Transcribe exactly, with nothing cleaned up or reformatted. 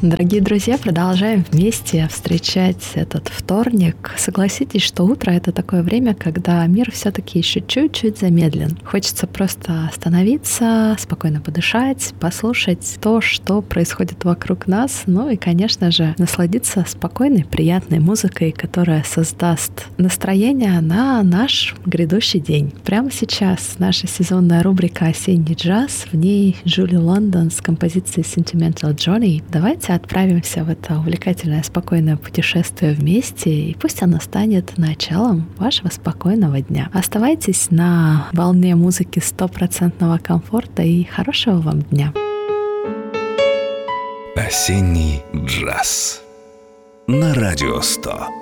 Дорогие друзья, продолжаем вместе встречать этот вторник. Согласитесь, что утро — это такое время, когда мир все-таки еще чуть-чуть замедлен. Хочется просто остановиться, спокойно подышать, послушать то, что происходит вокруг нас, ну и, конечно же, насладиться спокойной, приятной музыкой, которая создаст настроение на наш грядущий день. Прямо сейчас наша сезонная рубрика «Осенний джаз», в ней Джули Лондон с композицией «Sentimental Journey». Давайте отправимся в это увлекательное, спокойное путешествие вместе, и пусть оно станет началом вашего спокойного дня. Оставайтесь на волне музыки стопроцентного комфорта и хорошего вам дня. Осенний джаз на Радио сто.